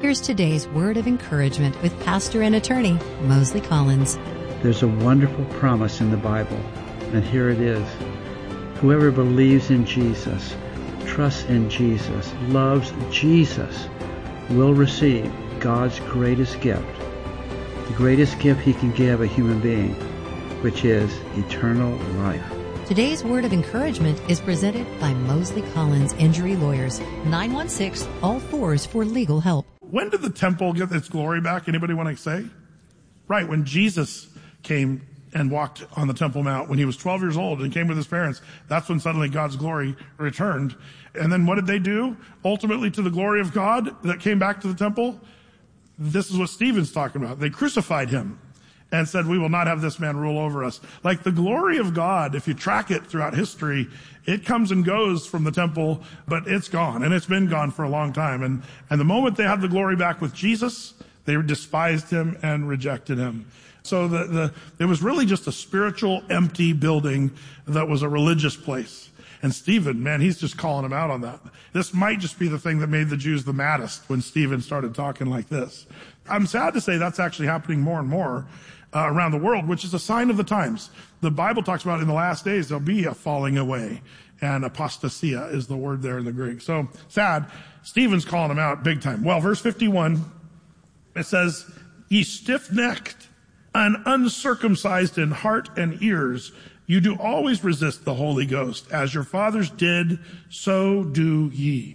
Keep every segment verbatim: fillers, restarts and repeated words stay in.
Here's today's word of encouragement with pastor and attorney Mosley Collins. There's a wonderful promise in the Bible, and here it is. Whoever believes in Jesus, trusts in Jesus, loves Jesus, will receive God's greatest gift, the greatest gift he can give a human being, which is eternal life. Today's word of encouragement is presented by Mosley Collins Injury Lawyers, nine one six, all fours for legal help. When did the temple get its glory back? Anybody want to say? Right, when Jesus came and walked on the Temple Mount when he was twelve years old and came with his parents. That's when suddenly God's glory returned. And then what did they do? Ultimately, to the glory of God that came back to the temple, this is what Stephen's talking about. They crucified him and said, we will not have this man rule over us. Like the glory of God, if you track it throughout history, it comes and goes from the temple, but it's gone, and it's been gone for a long time. And, and the moment they had the glory back with Jesus, they despised him and rejected him. So the, the, it was really just a spiritual, empty building that was a religious place. And Stephen, man, he's just calling him out on that. This might just be the thing that made the Jews the maddest when Stephen started talking like this. I'm sad to say that's actually happening more and more uh, around the world, which is a sign of the times. The Bible talks about in the last days there'll be a falling away, and apostasia is the word there in the Greek. So sad. Stephen's calling him out big time. Well, verse fifty-one, it says, ye stiff-necked and uncircumcised in heart and ears, you do always resist the Holy Ghost. As your fathers did, so do ye.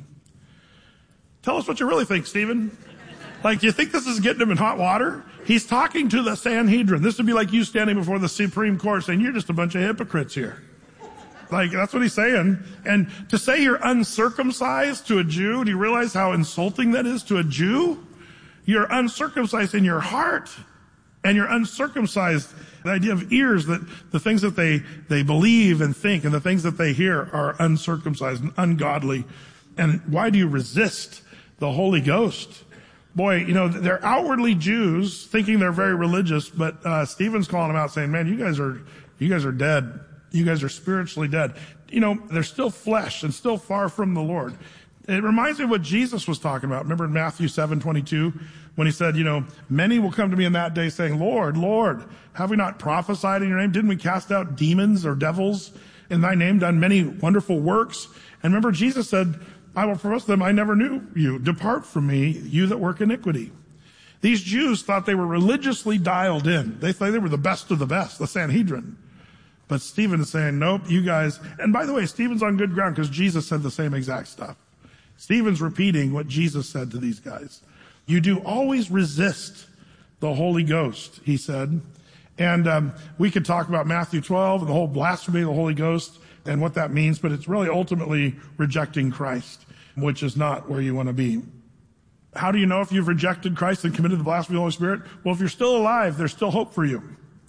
Tell us what you really think, Stephen. Like, do you think this is getting him in hot water? He's talking to the Sanhedrin. This would be like you standing before the Supreme Court saying, you're just a bunch of hypocrites here. Like, that's what he's saying. And to say you're uncircumcised to a Jew, do you realize how insulting that is to a Jew? You're uncircumcised in your heart. And you're uncircumcised. The idea of ears, that the things that they, they believe and think and the things that they hear are uncircumcised and ungodly. And why do you resist the Holy Ghost? Boy, you know, they're outwardly Jews thinking they're very religious, but uh, Stephen's calling them out saying, man, you guys are, you guys are dead. You guys are spiritually dead. You know, they're still flesh and still far from the Lord. It reminds me of what Jesus was talking about. Remember in Matthew seven twenty-two when he said, you know, many will come to me in that day saying, Lord, Lord, have we not prophesied in your name? Didn't we cast out demons or devils in thy name, done many wonderful works? And remember, Jesus said, I will profess them, I never knew you. Depart from me, you that work iniquity. These Jews thought they were religiously dialed in. They thought they were the best of the best, the Sanhedrin. But Stephen is saying, nope, you guys. And by the way, Stephen's on good ground because Jesus said the same exact stuff. Stephen's repeating what Jesus said to these guys. You do always resist the Holy Ghost, he said. And um, we could talk about Matthew twelve and the whole blasphemy of the Holy Ghost and what that means, but it's really ultimately rejecting Christ, which is not where you want to be. How do you know if you've rejected Christ and committed the blasphemy of the Holy Spirit? Well, if you're still alive, there's still hope for you.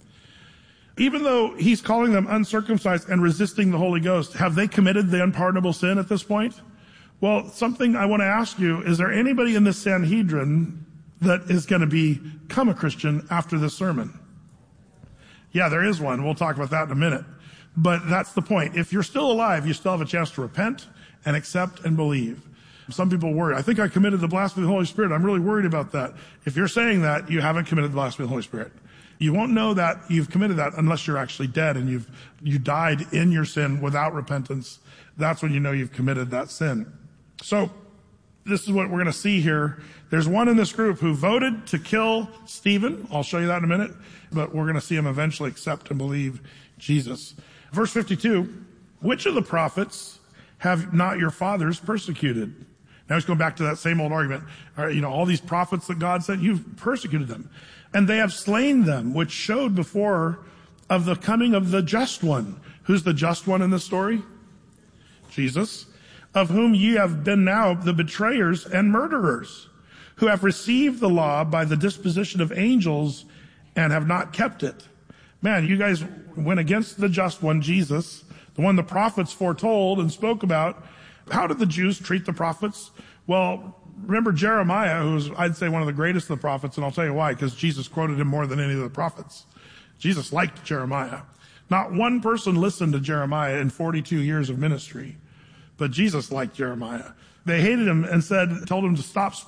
Even though he's calling them uncircumcised and resisting the Holy Ghost, have they committed the unpardonable sin at this point? Well, something I want to ask you, is there anybody in this Sanhedrin that is going to become a Christian after this sermon? Yeah, there is one. We'll talk about that in a minute. But that's the point. If you're still alive, you still have a chance to repent and accept and believe. Some people worry, I think I committed the blasphemy of the Holy Spirit. I'm really worried about that. If you're saying that, you haven't committed the blasphemy of the Holy Spirit. You won't know that you've committed that unless you're actually dead and you've you died in your sin without repentance. That's when you know you've committed that sin. So this is what we're going to see here. There's one in this group who voted to kill Stephen. I'll show you that in a minute. But we're going to see him eventually accept and believe Jesus. Verse fifty-two, which of the prophets have not your fathers persecuted? Now he's going back to that same old argument. All right, you know, all these prophets that God sent, you've persecuted them. And they have slain them, which showed before of the coming of the just one. Who's the just one in this story? Jesus. Of whom ye have been now the betrayers and murderers, who have received the law by the disposition of angels and have not kept it. Man, you guys went against the just one, Jesus, the one the prophets foretold and spoke about. How did the Jews treat the prophets? Well, remember Jeremiah, who's, I'd say, one of the greatest of the prophets, and I'll tell you why, because Jesus quoted him more than any of the prophets. Jesus liked Jeremiah. Not one person listened to Jeremiah in forty-two years of ministry, but Jesus liked Jeremiah. They hated him and said, told him to stop